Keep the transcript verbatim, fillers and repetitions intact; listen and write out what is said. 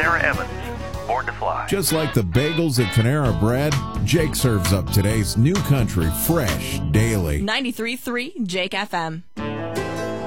Sarah Evans, Born to Fly. Just like the bagels at Panera Bread, Jake serves up today's new country fresh daily. ninety-three point three Jake F M.